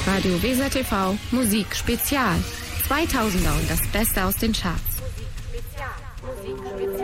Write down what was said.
Radio Weser TV Musik Spezial. 2000er und das Beste aus den Charts. Musik Spezial.